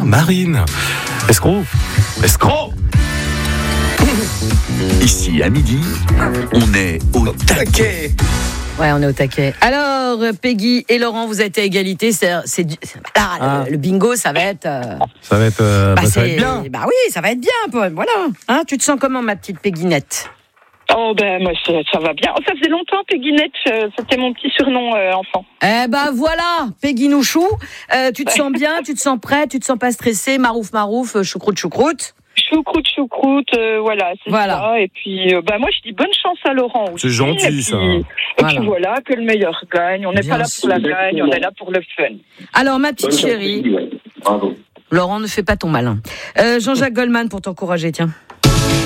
Marine. Escroc. Ici, à midi, on est au taquet. Ouais, on est au taquet. Alors, Peggy et Laurent, vous êtes à égalité. Le bingo, ça va être... Ça va être bien. Bah oui, ça va être bien, Paul. Voilà. Hein, tu te sens comment, ma petite Pegginette ? Oh ben moi ça va bien. Ça faisait longtemps Pegginette, c'était mon petit surnom enfant. Eh ben voilà, Peggy Nouchou. Tu te sens bien, tu te sens prête, tu te sens pas stressée, marouf, choucroute. Choucroute, voilà, c'est ça. Et puis, moi, je dis bonne chance à Laurent aussi. C'est gentil, ça. Et puis voilà, que le meilleur gagne. On n'est pas là pour la gagne, on est là pour le fun. Alors, ma petite chérie, Bravo. Laurent, ne fais pas ton malin. Jean-Jacques Goldman pour t'encourager, tiens.